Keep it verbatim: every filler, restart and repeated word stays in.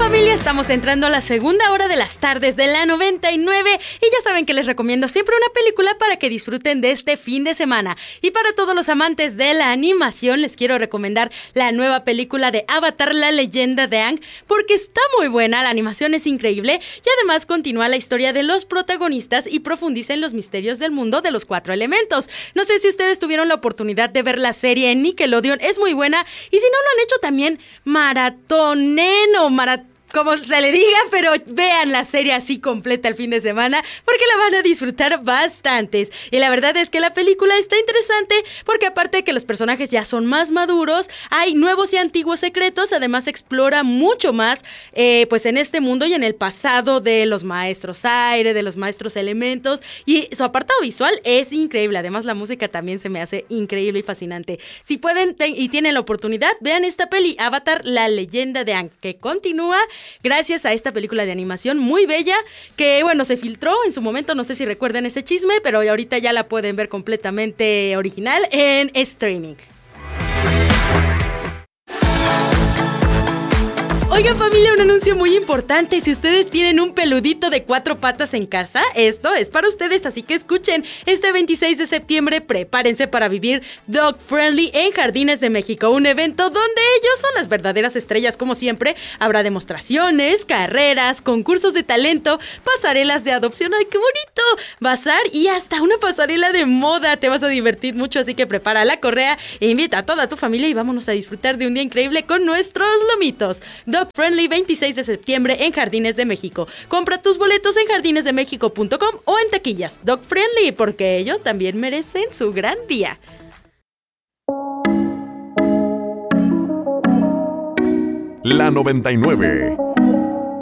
Familia, estamos entrando a la segunda hora de las tardes de la noventa y nueve y ya saben que les recomiendo siempre una película para que disfruten de este fin de semana. Y para todos los amantes de la animación les quiero recomendar la nueva película de Avatar, la leyenda de Aang, porque está muy buena, la animación es increíble y además continúa la historia de los protagonistas y profundiza en los misterios del mundo de los cuatro elementos. No sé si ustedes tuvieron la oportunidad de ver la serie en Nickelodeon, es muy buena, y si no lo han hecho también maratonen o maratón, como se le diga, pero vean la serie así completa el fin de semana porque la van a disfrutar bastantes. Y la verdad es que la película está interesante porque aparte de que los personajes ya son más maduros, hay nuevos y antiguos secretos. Además explora mucho más eh, pues en este mundo y en el pasado de los maestros aire, de los maestros elementos, y su apartado visual es increíble. Además la música también se me hace increíble y fascinante. Si pueden te- y tienen la oportunidad, vean esta peli, Avatar, la leyenda de Aang, que continúa gracias a esta película de animación muy bella que, bueno, se filtró en su momento, no sé si recuerdan ese chisme, pero ahorita ya la pueden ver completamente original en streaming. Oigan, familia, un anuncio muy importante. Si ustedes tienen un peludito de cuatro patas en casa, esto es para ustedes, así que escuchen. Este veintiséis de septiembre, prepárense para vivir Dog Friendly en Jardines de México, un evento donde ellos son las verdaderas estrellas, como siempre. Habrá demostraciones, carreras, concursos de talento, pasarelas de adopción, ¡ay, qué bonito!, bazar y hasta una pasarela de moda. Te vas a divertir mucho, así que prepara la correa e invita a toda tu familia y vámonos a disfrutar de un día increíble con nuestros lomitos. Dog Friendly, veintiséis de septiembre en Jardines de México. Compra tus boletos en jardines de méxico punto com o en taquillas. Dog Friendly, porque ellos también merecen su gran día. La noventa y nueve,